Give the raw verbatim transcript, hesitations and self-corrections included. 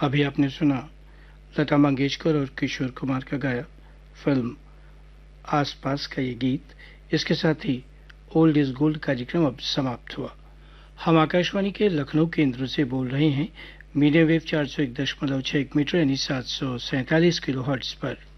अभी आपने सुना लता मंगेशकर और किशोर कुमार का गाया फिल्म आसपास का ये गीत। इसके साथ ही ओल्ड इज गोल्ड कार्यक्रम अब समाप्त हुआ। हम आकाशवाणी के लखनऊ केंद्र से बोल रहे हैं मीडियम वेव चार सौ एक दशमलव छः मीटर यानी सात सौ सैंतालीस किलो हर्ट्ज पर।